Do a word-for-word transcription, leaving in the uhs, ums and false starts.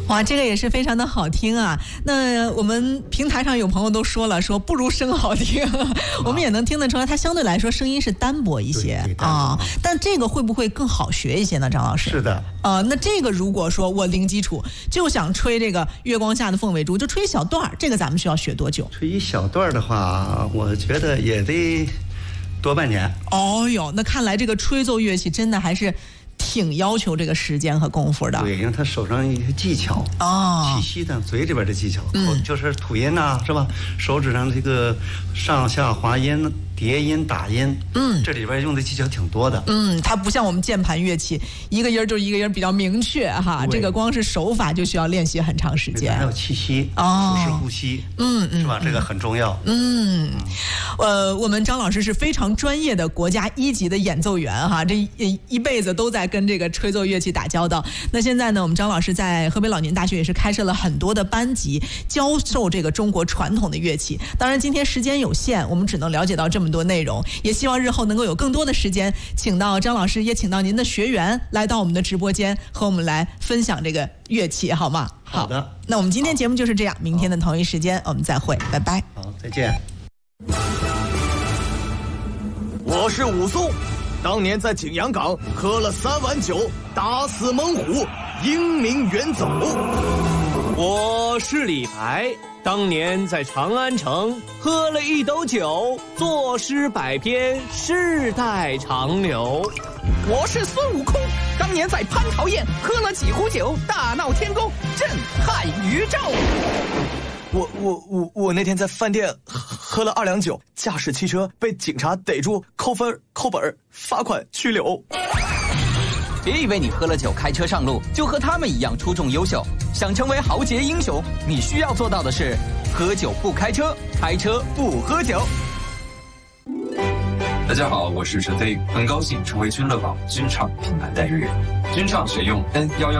哇，这个也是非常的好听啊。那我们平台上有朋友都说了，说不如声好听，我们也能听得出来，它相对来说声音是单薄一些啊。但这个会不会更好学一些呢，张老师？ 是的。 呃，那这个如果说我零基础就想吹这个月光下的凤尾竹，就吹一小段，这个咱们需要学多久？ 吹一小段的话，我觉得也得多半年。 哦哟，那看来这个吹奏乐器真的还是挺要求这个时间和功夫的。 对，因为他手上一些技巧哦， 气息的嘴里边的技巧，嗯，就是吐音呐、啊，是吧？手指上这个上下滑音、叠音、打音，嗯，这里边用的技巧挺多的。 嗯，它不像我们键盘乐器，一个音就一个音比较明确哈。这个光是手法就需要练习很长时间。 还有气息， 哦， 腹式呼吸， 嗯嗯， 是吧？这个很重要。 嗯，呃，我们张老师是非常专业的国家一级的演奏员哈，这一一辈子都在跟这个吹奏乐器打交道。那现在呢，我们张老师在河北老年大学也是开设了很多的班级，教授这个中国传统的乐器。当然，今天时间有限，我们只能了解到这么多内容，也希望日后能够有更多的时间，请到张老师，也请到您的学员来到我们的直播间，和我们来分享这个乐器，好吗？ 好的。 那我们今天节目就是这样，明天的同一时间我们再会，拜拜。 好，再见。 我是武松，当年在景阳岗喝了三碗酒，打死猛虎，英名远走。 我是李白，当年在长安城喝了一斗酒，作诗百篇，世代长流。 我是孙悟空，当年在蟠桃宴喝了几壶酒，大闹天宫，震撼宇宙。 我我我我那天在饭店喝了二两酒，驾驶汽车被警察逮住，扣分扣本罚款拘留。 别以为你喝了酒开车上路就和他们一样出众优秀，想成为豪杰英雄，你需要做到的是喝酒不开车，开车不喝酒。 大家好，我是陈飞宇，很高兴成为君乐宝君唱品牌代言人。君唱选用 N 一一